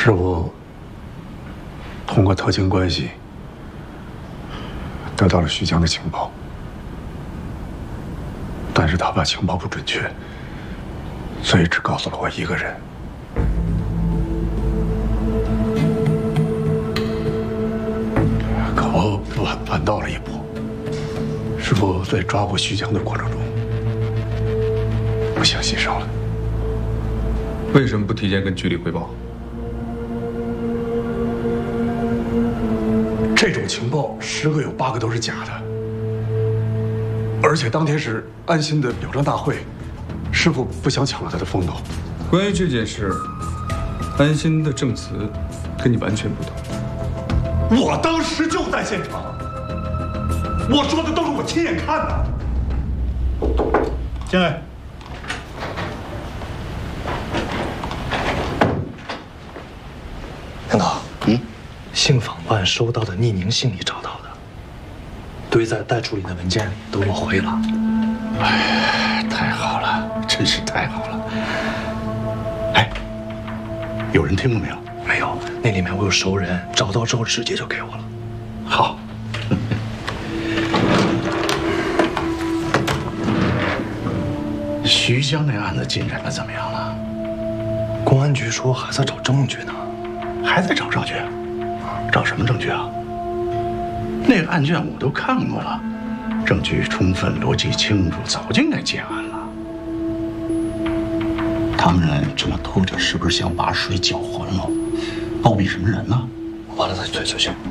师傅通过特勤关系得到了徐江的情报，但是他把情报不准确，所以只告诉了我一个人。可我晚到了一步，师傅在抓捕徐江的过程中不幸牺牲了。 为什么不提前跟局里汇报？ 这种情报10个有8个都是假的，而且当天是安心的表彰大会，师傅不想抢了他的风头。 关于这件事，安心的证词跟你完全不同。 我当时就在现场，我说的都是我亲眼看的。 进来。 领导，信访办收到的匿名信里找到的，堆在待处理的文件里都抹灰了。 哎，太好了，真是太好了。哎，有人听过没有？ 没有，那里面我有熟人，找到之后直接就给我了。 好。徐江那案子进展的怎么样了？ 公安局说还在找证据呢。 还在找证据？找什么证据啊？那个案卷我都看过了，证据充分，逻辑清楚，早就应该结案了。他们这么偷着，是不是想把水搅浑了？包庇什么人呢？ 完了再追就行。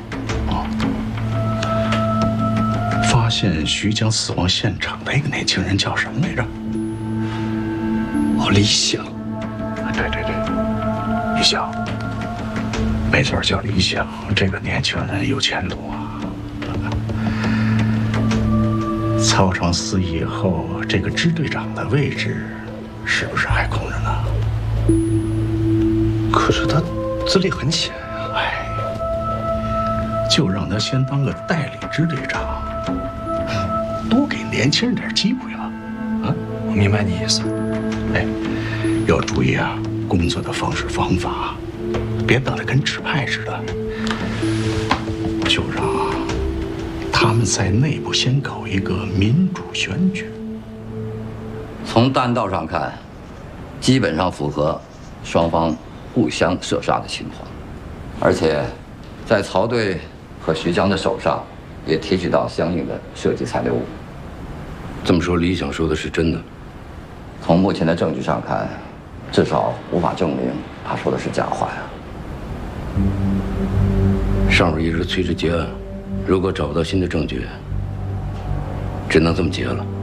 发现徐江死亡现场的一个年轻人叫什么来着？ 李想。 对，李想。没错，叫李想。这个年轻人有前途啊！操场死以后，这个支队长的位置是不是还空着呢？ 可是他资历很浅呀。 哎，就让他先当个代理支队长，多给年轻人点机会了。啊， 我明白你意思。 哎，要注意啊，工作的方式方法。别等得跟指派似的，就让他们在内部先搞一个民主选举。 从弹道上看，基本上符合双方互相射杀的情况，而且在曹队和徐江的手上也提取到相应的设计残留物。 这么说，李想说的是真的？ 从目前的证据上看，至少无法证明他说的是假话呀。 上面一直催着结案，如果找不到新的证据，只能这么结了。